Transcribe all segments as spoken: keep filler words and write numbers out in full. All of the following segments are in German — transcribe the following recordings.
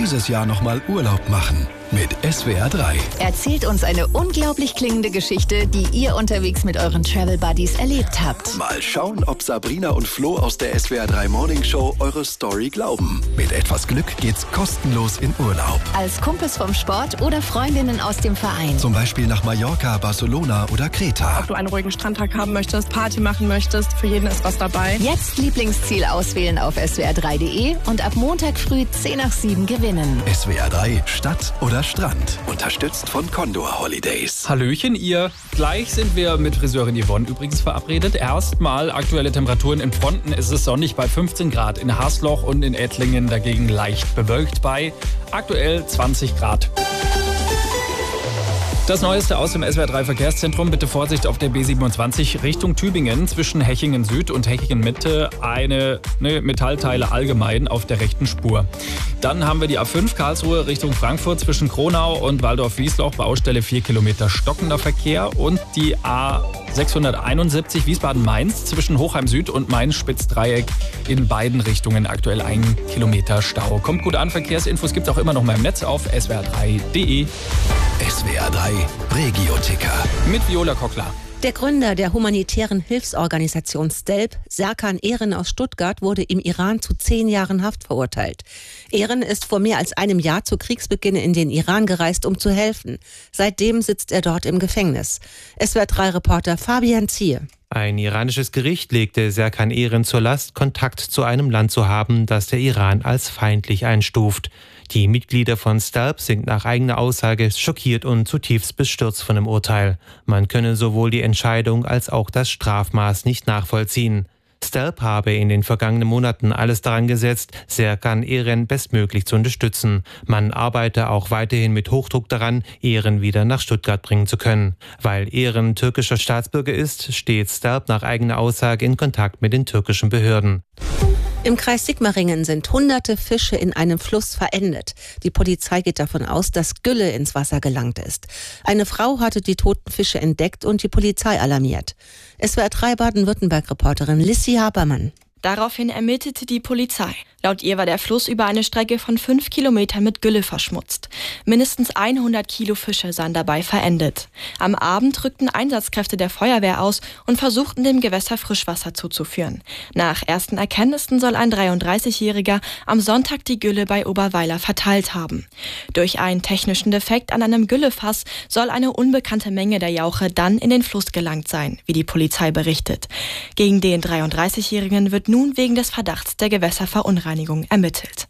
dieses Jahr nochmal Urlaub machen mit S W R drei. Erzählt uns eine unglaublich klingende Geschichte, die ihr unterwegs mit euren Travel Buddies erlebt habt. Mal schauen, ob Sabrina und Flo aus der S W R drei Morning Show eure Story glauben. Mit etwas Glück geht's kostenlos in Urlaub. Als Kumpels vom Sport oder Freundinnen aus dem Verein. Zum Beispiel nach Mallorca, Barcelona oder Kreta. Ob du einen ruhigen Strandtag haben möchtest, Party machen möchtest, für jeden ist was dabei. Jetzt Lieblingsziel auswählen auf S W R drei punkt de und ab Montag früh zehn nach sieben gewinnen. S W R drei, Stadt oder Strand. Unterstützt von Condor Holidays. Hallöchen ihr. Gleich sind wir mit Friseurin Yvonne übrigens verabredet. Erstmal aktuelle Temperaturen in Fronten. Es ist sonnig bei fünfzehn Grad. In Hasloch und in Ettlingen dagegen leicht bewölkt bei aktuell zwanzig Grad. Das Neueste aus dem S W R drei Verkehrszentrum. Bitte Vorsicht auf der B siebenundzwanzig Richtung Tübingen zwischen Hechingen Süd und Hechingen Mitte. Eine ne, Metallteile allgemein auf der rechten Spur. Dann haben wir die A fünf Karlsruhe Richtung Frankfurt zwischen Kronau und Waldorf-Wiesloch. Baustelle vier Kilometer stockender Verkehr. Und die A sechshunderteinundsiebzig Wiesbaden-Mainz zwischen Hochheim Süd und Mainz-Spitzdreieck in beiden Richtungen aktuell ein Kilometer Stau. Kommt gut an, Verkehrsinfos gibt es auch immer noch mal im Netz auf S W R drei punkt de. S W R drei Regio-Ticker. Mit Viola Kockler. Der Gründer der humanitären Hilfsorganisation Stelp, Serkan Ehren aus Stuttgart, wurde im Iran zu zehn Jahren Haft verurteilt. Ehren ist vor mehr als einem Jahr zu Kriegsbeginn in den Iran gereist, um zu helfen. Seitdem sitzt er dort im Gefängnis. S W R drei Reporter Fabian Ziehe. Ein iranisches Gericht legte Serkan Ehren zur Last, Kontakt zu einem Land zu haben, das der Iran als feindlich einstuft. Die Mitglieder von Stelp sind nach eigener Aussage schockiert und zutiefst bestürzt von dem Urteil. Man könne sowohl die Entscheidung als auch das Strafmaß nicht nachvollziehen. Stelp habe in den vergangenen Monaten alles daran gesetzt, Serkan Ehren bestmöglich zu unterstützen. Man arbeite auch weiterhin mit Hochdruck daran, Ehren wieder nach Stuttgart bringen zu können. Weil Ehren türkischer Staatsbürger ist, steht Stelp nach eigener Aussage in Kontakt mit den türkischen Behörden. Im Kreis Sigmaringen sind hunderte Fische in einem Fluss verendet. Die Polizei geht davon aus, dass Gülle ins Wasser gelangt ist. Eine Frau hatte die toten Fische entdeckt und die Polizei alarmiert. S W R drei Baden-Württemberg-Reporterin Lissi Habermann. Daraufhin ermittelte die Polizei. Laut ihr war der Fluss über eine Strecke von fünf Kilometern mit Gülle verschmutzt. Mindestens hundert Kilo Fische seien dabei verendet. Am Abend rückten Einsatzkräfte der Feuerwehr aus und versuchten dem Gewässer Frischwasser zuzuführen. Nach ersten Erkenntnissen soll ein dreiunddreißigjähriger am Sonntag die Gülle bei Oberweiler verteilt haben. Durch einen technischen Defekt an einem Güllefass soll eine unbekannte Menge der Jauche dann in den Fluss gelangt sein, wie die Polizei berichtet. Gegen den dreiunddreißigjährigen wird nun wegen des Verdachts der Gewässerverunreinigung ermittelt.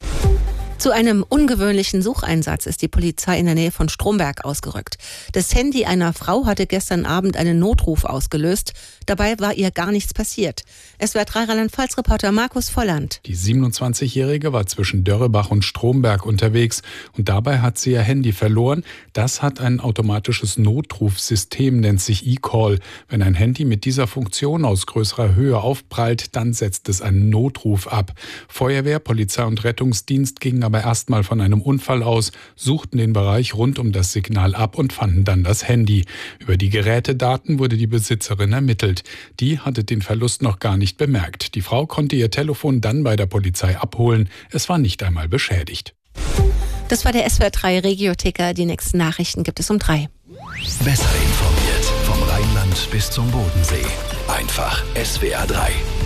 Zu einem ungewöhnlichen Sucheinsatz ist die Polizei in der Nähe von Stromberg ausgerückt. Das Handy einer Frau hatte gestern Abend einen Notruf ausgelöst. Dabei war ihr gar nichts passiert. S W R drei Rheinland-Pfalz-Reporter Markus Volland. Die siebenundzwanzigjährige war zwischen Dörrebach und Stromberg unterwegs und dabei hat sie ihr Handy verloren. Das hat ein automatisches Notrufsystem, nennt sich eCall. Wenn ein Handy mit dieser Funktion aus größerer Höhe aufprallt, dann setzt es einen Notruf ab. Feuerwehr, Polizei und Rettungsdienst gingen aber erstmal von einem Unfall aus, suchten den Bereich rund um das Signal ab und fanden dann das Handy. Über die Gerätedaten wurde die Besitzerin ermittelt. Die hatte den Verlust noch gar nicht bemerkt. Die Frau konnte ihr Telefon dann bei der Polizei abholen. Es war nicht einmal beschädigt. Das war der S W R drei Regio-Ticker. Die nächsten Nachrichten gibt es um drei. Besser informiert vom Rheinland bis zum Bodensee. Einfach S W R drei.